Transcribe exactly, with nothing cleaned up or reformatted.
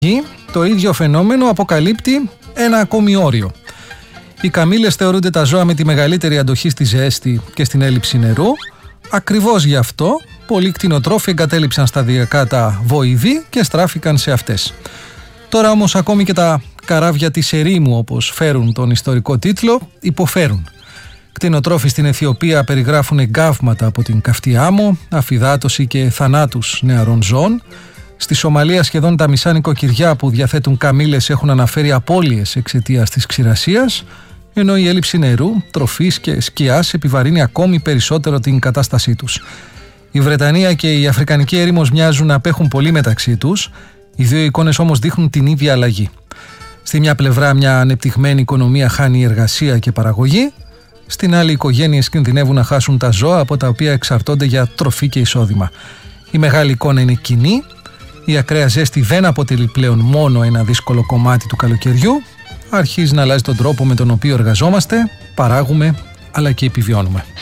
Το ίδιο φαινόμενο αποκαλύπτει ένα ακόμη όριο. Οι καμήλες θεωρούνται τα ζώα με τη μεγαλύτερη αντοχή στη ζέστη και στην έλλειψη νερού. Ακριβώς γι' αυτό, πολλοί κτηνοτρόφοι εγκατέλειψαν σταδιακά τα βοηδή και στράφηκαν σε αυτές. Τώρα όμως ακόμη και τα καράβια της ερήμου, όπως φέρουν τον ιστορικό τίτλο, υποφέρουν. Κτηνοτρόφοι στην Αιθιοπία περιγράφουν εγκάβματα από την καυτή άμμο, αφυδάτωση και θανάτους νεαρών ζώων. Στη Σομαλία σχεδόν τα μισά νοικοκυριά που διαθέτουν καμήλες έχουν αναφέρει απώλειες εξαιτίας της ξηρασίας, ενώ η έλλειψη νερού, τροφής και σκιάς επιβαρύνει ακόμη περισσότερο την κατάστασή τους. Η Βρετανία και η Αφρικανική έρημος μοιάζουν να απέχουν πολύ μεταξύ τους, οι δύο εικόνες όμως δείχνουν την ίδια αλλαγή. Στη μια πλευρά μια ανεπτυγμένη οικονομία χάνει εργασία και παραγωγή, στην άλλη οι οικογένειες κινδυνεύουν να χάσουν τα ζώα από τα οποία εξαρτώνται για τροφή και εισόδημα. Η μεγάλη εικόνα είναι κοινή. Η ακραία ζέστη δεν αποτελεί πλέον μόνο ένα δύσκολο κομμάτι του καλοκαιριού, αρχίζει να αλλάζει τον τρόπο με τον οποίο εργαζόμαστε, παράγουμε αλλά και επιβιώνουμε.